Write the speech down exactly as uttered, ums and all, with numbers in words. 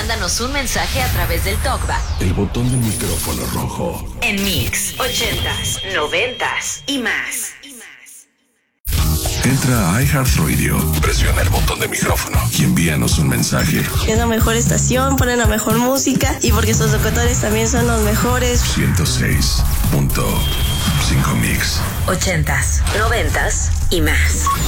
mándanos un mensaje a través del TalkBack. El botón del micrófono rojo. En Mix, ochentas, noventas y más. Entra a iHeartRadio, presiona el botón de micrófono y envíanos un mensaje. Es la mejor estación, ponen la mejor música y porque sus locutores también son los mejores. ciento seis punto cinco Mix. Ochentas, noventas y más.